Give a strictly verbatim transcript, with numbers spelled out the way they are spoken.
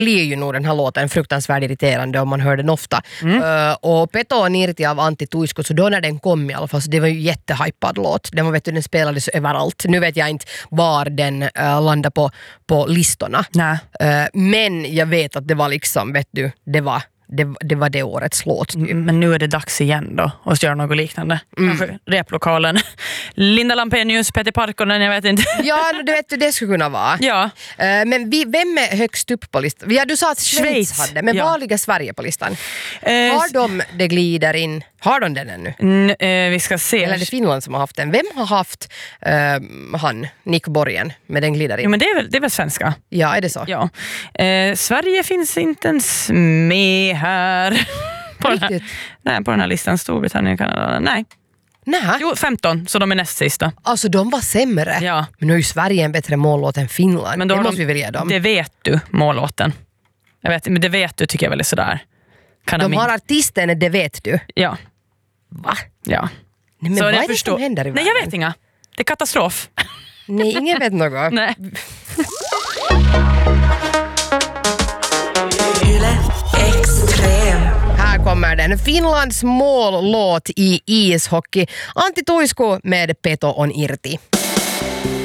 blir ju nog den här låten fruktansvärt irriterande om man hör den ofta. Mm. Uh, och Peto on irti av Antti Tuisku, så då när den kom i alla fall, så det var ju jättehypad låt. Den, var, vet du, den spelades överallt. Nu vet jag inte var den uh, landade på, på listorna. Uh, men jag vet att det var liksom, vet du, det var Det, det var det årets låt. Typ. Men nu är det dags igen då att göra något liknande. Mm. Kanske replokalen. Linda Lampenius, Peter Parkkonen, jag vet inte. Ja, du vet, det skulle kunna vara. Ja. Uh, men vi, vem är högst upp på listan? Ja, du sa att Schweiz, Schweiz. hade, men ja. Var ligger Sverige på listan? Uh, har de det glider in? Har de den ännu? N- uh, vi ska se. Eller är det Finland som har haft den? Vem har haft uh, han, Nick Borgen, med den glider in? Ja, men det är väl, det är väl svenska. Ja, är det så? Ja. Uh, Sverige finns inte ens med här. På den här, nej, på den här listan. Storbritannien, Kanada. Nej. Nej. Jo, femton, så de är näst sista. Alltså de var sämre. Ja. Men nu är ju Sverige en bättre mållåt än Finland. Men då det måste de, vi väl ge dem. Det vet du, mållåten. Jag vet, men det vet du tycker jag väl är sådär. Kan de har artisten, det vet du. Ja. Va? Ja. Nej, men så vad jag är det förstår. som händer i världen? Nej, jag vet inga. Det är katastrof. Nej, ingen vet något. Nej. Här kommer den. Finlands mållåt i ishockey. Antti Tuisku med Peto on irti.